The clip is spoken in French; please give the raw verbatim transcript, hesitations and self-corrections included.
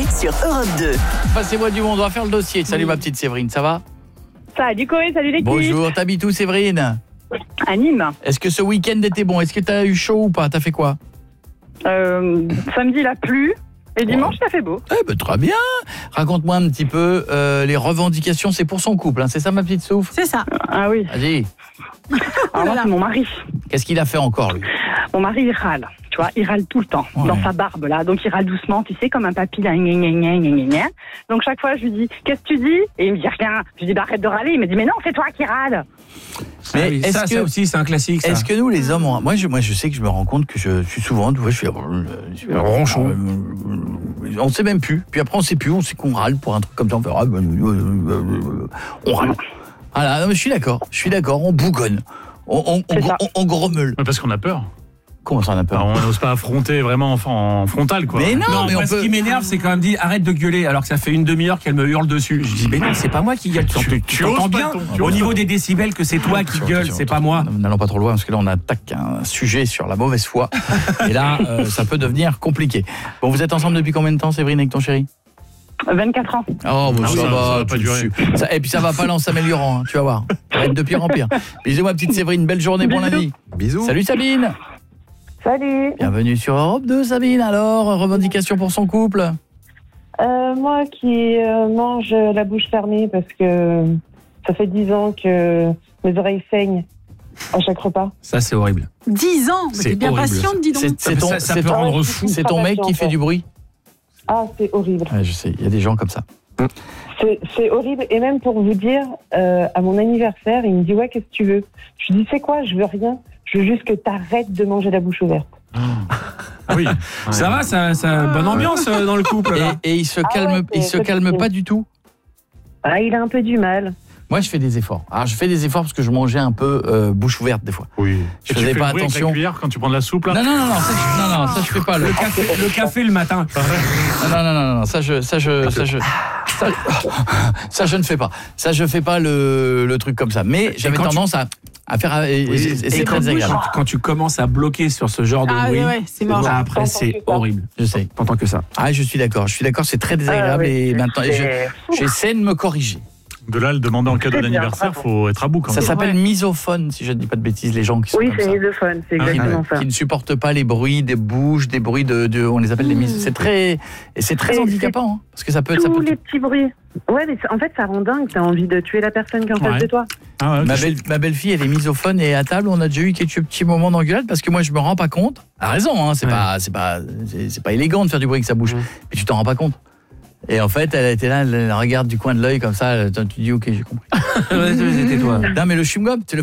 sur Europe deux. Passez-moi du monde, on va faire le dossier. Salut ma petite Séverine, ça va? Salut Coé, salut l'équipe. Bonjour, t'habites où Séverine? À Nîmes. Est-ce que ce week-end était bon? Est-ce que t'as eu chaud ou pas? T'as fait quoi? Euh, samedi il a plu et dimanche ça fait beau. Eh ben très bien. Raconte-moi un petit peu euh, les revendications, c'est pour son couple, hein. C'est ça ma petite Souf? C'est ça. Ah oui. Vas-y. Alors moi c'est mon mari. Qu'est-ce qu'il a fait encore lui? Mon mari il râle, tu vois, il râle tout le temps, Ouais. dans sa barbe là, donc il râle doucement, tu sais, comme un papy là, gna, gna, gna, gna, gna, gna. Donc chaque fois je lui dis, qu'est-ce que tu dis? Et il me dit rien. Je lui dis, bah arrête de râler. Il me dit, mais non, c'est toi qui râle. Mais Ah oui, est-ce ça, que ça aussi, c'est un classique. Ça. Est-ce que nous les hommes, on... moi je moi je sais que je me rends compte que je suis souvent, tu vois, je fais je fais ronchon. On sait même plus. Puis après on sait plus, on sait qu'on râle pour un truc comme ça, on fait ah, on râle. Voilà, non, mais je suis d'accord. Je suis d'accord, on bougonne. On on, on, C'est ça. on, on grommelle. Ouais, parce qu'on a peur. Comment ça on a peur? Alors, on n'ose pas affronter vraiment en, en frontal, quoi. Mais non, Non, mais moi, on ce peut qui m'énerve, c'est quand même dit arrête de gueuler alors que ça fait une demi-heure qu'elle me hurle dessus. Je dis mais non, c'est pas moi qui gueule. Tu, tu, tu oses entends pas bien ton- tu au oses niveau pas. des décibels que c'est toi qui Attention, gueule, attention, c'est pas attention. moi. N'allons pas trop loin parce que là on attaque un sujet sur la mauvaise foi. Et là, euh, ça peut devenir compliqué. Bon, vous êtes ensemble depuis combien de temps, Séverine, avec ton chéri? vingt-quatre ans. Oh, bon, Ah ça, oui, ça- va, ça va pas tout durer. dessus. Ça- et puis ça va pas aller en s'améliorant, hein, tu vas voir. Ça va être de pire en pire. Bisous ma petite Séverine, belle journée, bon lundi. Bisous. Salut Sabine. Salut. Bienvenue sur Europe deux, Sabine. Alors, revendication pour son couple? Euh, moi qui euh, mange la bouche fermée parce que ça fait dix ans que mes oreilles saignent à chaque repas. Ça c'est horrible. dix ans, mais C'est t'es bien horrible, patiente, dis donc. C'est c'est ton, Ça- ça c'est peut ton- rendre fou. c'est ton mec qui fait du bruit? Ah, c'est horrible. Ouais, je sais, il y a des gens comme ça. C'est, c'est horrible. Et même pour vous dire, euh, à mon anniversaire, il me dit ouais, qu'est-ce que tu veux? Je lui dis c'est quoi? Je veux rien. Je veux juste que t'arrêtes de manger la bouche ouverte. Ah oui. Ça va, ça, ça bonne ambiance euh, dans le couple. là. Et, et il se Ah calme, ouais, il c'est se calme facile. pas du tout? Ah, il a un peu du mal. Moi, je fais des efforts. Alors, je fais des efforts parce que je mangeais un peu euh, bouche ouverte des fois. Oui. Je Et tu faisais fais pas le bruit avec attention. la cuillère quand tu prends de la soupe, là? Non, non, non, non, ça, je, non, non, ça, je fais pas. Le, Le café, le café le matin. non, non, non, non, ça, je, ça, je, ça, je, ça, ça, je ne fais pas. Ça, je fais pas le, le truc comme ça. Mais j'avais quand tu- tendance à, à faire. Et, et c'est- et c'est Et très quand, désagréable. quand- quand tu commences à bloquer sur ce genre de Ah bruit, ouais, ouais, c'est mort. après c'est T'entends que ça. horrible. Je sais. T'entends que ça. Ah, je suis d'accord. Je suis d'accord. C'est très désagréable Ah ouais, et maintenant, et je- c'est fou. j'essaie de me corriger. De là, le demander en cadeau C'est bien, d'anniversaire, bravo. faut être à bout quand Ça même. s'appelle Ouais. misophone, si je ne dis pas de bêtises, les gens qui sont Oui, comme c'est ça. misophone, c'est Qui, exactement ne, ça. qui ne supportent pas les bruits des bouches, des bruits de, de on les appelle les mis. C'est très, et c'est très Et handicapant, hein, parce que ça peut, ça Tous peut. les petits bruits. Ouais, mais c'est- en fait, ça rend dingue. T'as envie de tuer la personne qui est en Ouais. face de toi. Ah ouais, Ma je- belle, ma belle-fille, elle est misophone et à table, on a déjà eu quelques petits moments d'engueulade parce que moi, je me rends pas compte. À raison, hein, c'est Ouais. pas, c'est pas, c'est, c'est pas élégant de faire du bruit avec sa bouche, Ouais. mais tu t'en rends pas compte. Et en fait, elle était là, elle regarde du coin de l'œil comme ça. Tu dis, ok, j'ai compris. C'était toi. Non, mais le chewing-gum, c'est le